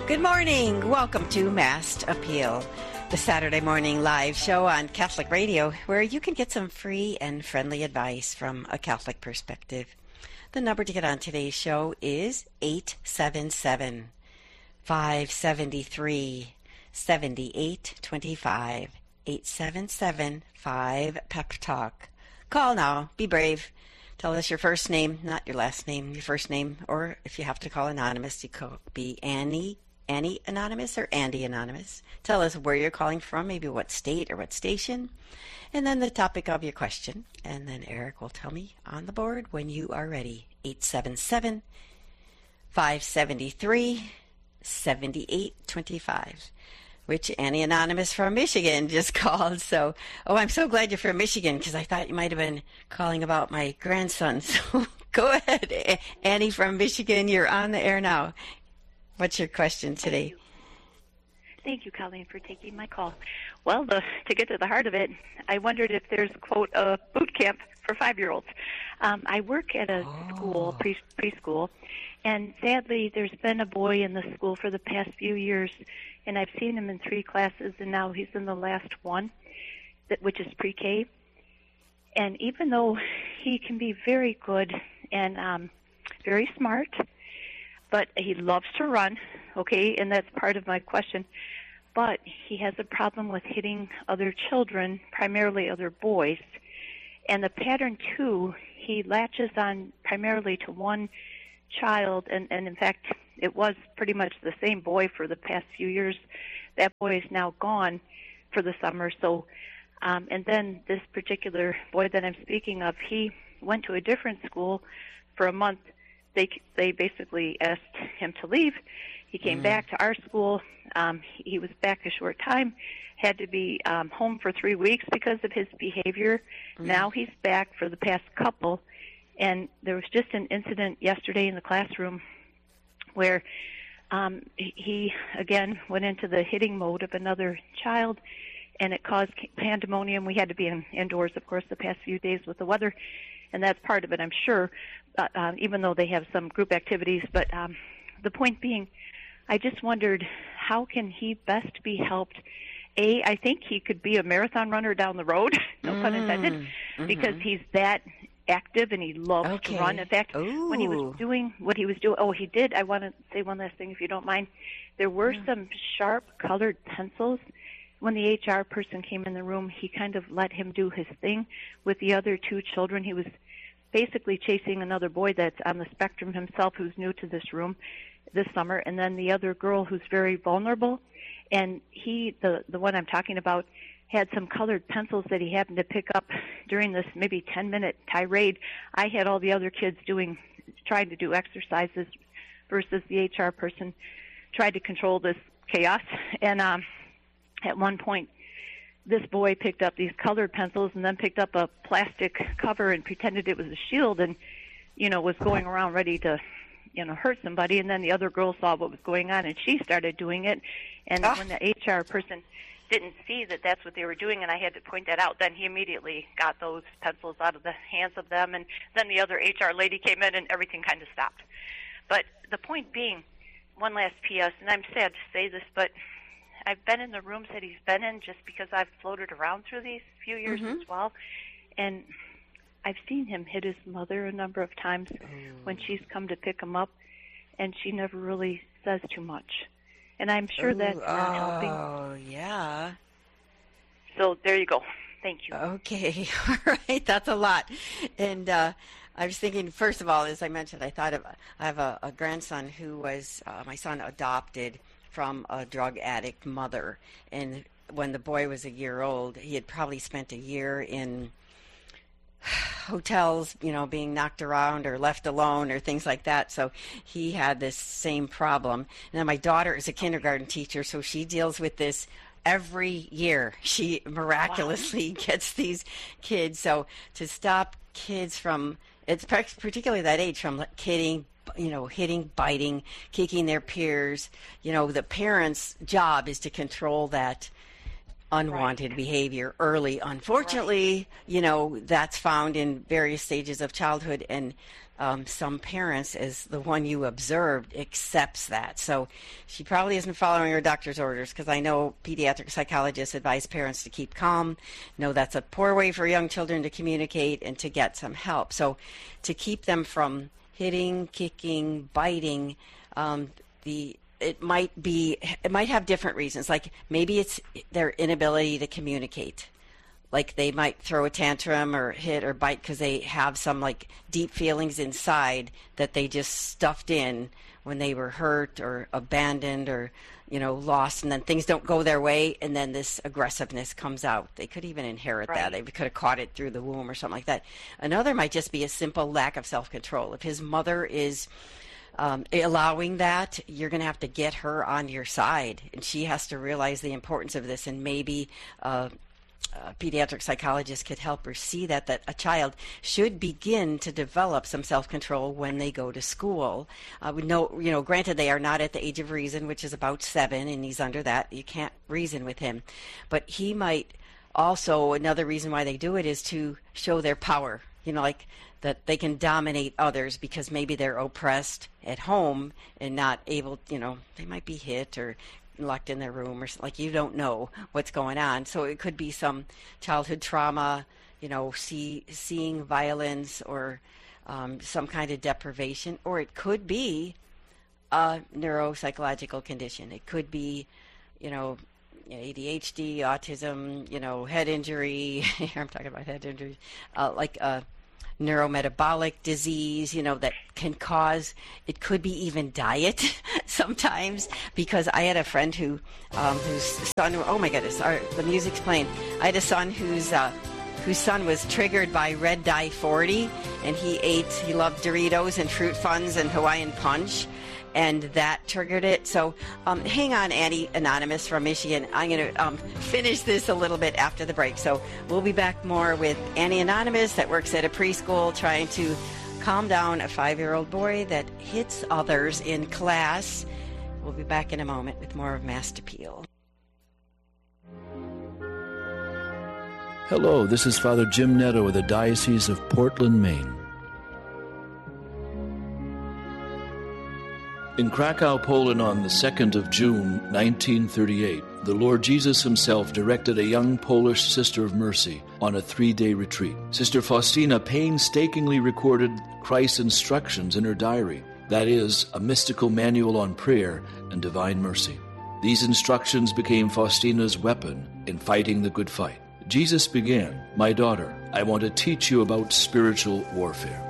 Good morning. Welcome to Mast Appeal, the Saturday morning live show on Catholic Radio, where you can get some free and friendly advice from a Catholic perspective. The number to get on today's show is 877-573-7825. 877-5-PEP-TALK. Call now. Be brave. Tell us your first name, not your last name, your first name, or if you have to call anonymous, you could be Annie Anonymous or Andy Anonymous. Tell us where you're calling from, maybe what state or what station, and then the topic of your question. And then Eric will tell me on the board when you are ready. 877-573-7825. Which Annie Anonymous from Michigan just called. So, I'm so glad you're from Michigan because I thought you might have been calling about my grandson. So go ahead, Annie from Michigan. You're on the air now. What's your question today? Thank you, Colleen, for taking my call. Well, to get to the heart of it, I wondered if there's, quote, a boot camp for 5-year-olds. I work at a school, preschool, and sadly there's been a boy in the school for the past few years, and I've seen him in 3 classes, and now he's in the last one, which is pre-K. And even though he can be very good and very smart, but he loves to run, okay, and that's part of my question, but he has a problem with hitting other children, primarily other boys. And the pattern, too, he latches on primarily to one child, and in fact, it was pretty much the same boy for the past few years. That boy is now gone for the summer. So, and then this particular boy that I'm speaking of, he went to a different school for a month. They basically asked him to leave. He came back to our school. He was back a short time, had to be home for 3 weeks because of his behavior. Now he's back for the past couple. And there was just an incident yesterday in the classroom where he, again, went into the hitting mode of another child, and it caused pandemonium. We had to be indoors, of course, the past few days with the weather, and that's part of it, I'm sure, even though they have some group activities. But the point being, I just wondered, how can he best be helped? I think he could be a marathon runner down the road, no pun intended, because he's that active and he loves to run. In fact, when he was doing what he was doing, he did. I want to say one last thing, if you don't mind. There were some sharp colored pencils. When the HR person came in the room, he kind of let him do his thing with the other 2 children. He was basically chasing another boy that's on the spectrum himself, who's new to this room this summer, and then the other girl who's very vulnerable. And he, the one I'm talking about, had some colored pencils that he happened to pick up during this maybe 10-minute tirade. I had all the other kids trying to do exercises versus the HR person tried to control this chaos. And at one point, this boy picked up these colored pencils and then picked up a plastic cover and pretended it was a shield and, was going around ready to, hurt somebody. And then the other girl saw what was going on and she started doing it. And when the HR person didn't see that that's what they were doing, and I had to point that out, then he immediately got those pencils out of the hands of them, and then the other HR lady came in and everything kind of stopped. But the point being, one last P.S., and I'm sad to say this, but I've been in the rooms that he's been in just because I've floated around through these few years as well, and I've seen him hit his mother a number of times when she's come to pick him up, and she never really says too much. And I'm sure that's not helping. Oh, yeah. So there you go. Thank you. Okay. All right. That's a lot. And I was thinking, first of all, as I mentioned, I have a grandson who was, my son adopted from a drug addict mother. And when the boy was a year old, he had probably spent a year in hotels, being knocked around or left alone or things like that. So he had this same problem. And then my daughter is a kindergarten teacher, so she deals with this every year. She miraculously gets these kids. So to stop kids from, it's particularly that age, from hitting, biting, kicking their peers, the parents' job is to control that unwanted behavior early. Unfortunately, that's found in various stages of childhood, and some parents, as the one you observed, accepts that. So she probably isn't following her doctor's orders, because I know pediatric psychologists advise parents to keep calm, know that's a poor way for young children to communicate, and to get some help. So to keep them from hitting, kicking, biting, it might have different reasons. Like maybe it's their inability to communicate. Like they might throw a tantrum or hit or bite because they have some like deep feelings inside that they just stuffed in when they were hurt or abandoned or, lost, and then things don't go their way, and then this aggressiveness comes out. They could even inherit that. They could have caught it through the womb or something like that. Another might just be a simple lack of self-control. If his mother is allowing that, you're going to have to get her on your side, and she has to realize the importance of this, and maybe pediatric psychologist could help her see that a child should begin to develop some self-control when they go to school. We know, granted, they are not at the age of reason, which is about 7, and he's under that. You can't reason with him. But he might also, another reason why they do it is to show their power, like that they can dominate others because maybe they're oppressed at home and not able, they might be hit or locked in their room, or like you don't know what's going on. So it could be some childhood trauma, seeing violence or some kind of deprivation, or it could be a neuropsychological condition. It could be, ADHD, autism, head injury. I'm talking about head injury, like a neurometabolic disease, that can cause, it could be even diet sometimes, because I had a friend whose son, oh my goodness, the music's playing. I had a son whose son was triggered by Red Dye 40, and he loved Doritos and Fruit Funds and Hawaiian Punch, and that triggered it. So hang on, Annie Anonymous from Michigan. I'm going to finish this a little bit after the break. So we'll be back more with Annie Anonymous that works at a preschool trying to calm down a 5-year-old boy that hits others in class. We'll be back in a moment with more of Mass Appeal. Hello, this is Father Jim Netto of the Diocese of Portland, Maine. In Krakow, Poland on the 2nd of June, 1938, the Lord Jesus himself directed a young Polish Sister of Mercy on a 3-day retreat. Sister Faustina painstakingly recorded Christ's instructions in her diary, that is, a mystical manual on prayer and divine mercy. These instructions became Faustina's weapon in fighting the good fight. Jesus began, "My daughter, I want to teach you about spiritual warfare."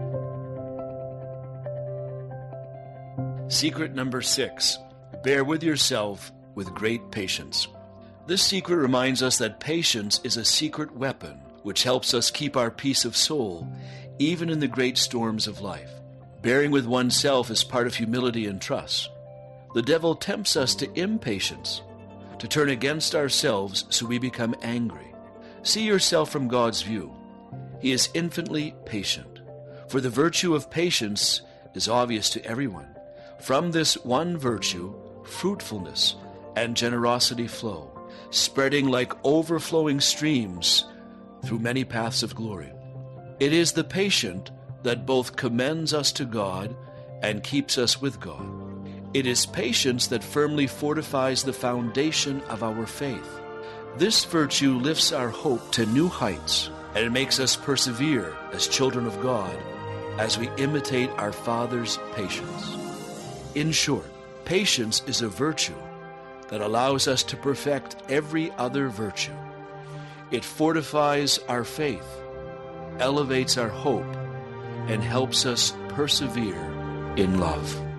Secret number 6, bear with yourself with great patience. This secret reminds us that patience is a secret weapon which helps us keep our peace of soul even in the great storms of life. Bearing with oneself is part of humility and trust. The devil tempts us to impatience, to turn against ourselves so we become angry. See yourself from God's view. He is infinitely patient, for the virtue of patience is obvious to everyone. From this one virtue, fruitfulness and generosity flow, spreading like overflowing streams through many paths of glory. It is the patient that both commends us to God and keeps us with God. It is patience that firmly fortifies the foundation of our faith. This virtue lifts our hope to new heights, and it makes us persevere as children of God as we imitate our Father's patience. In short, patience is a virtue that allows us to perfect every other virtue. It fortifies our faith, elevates our hope, and helps us persevere in love.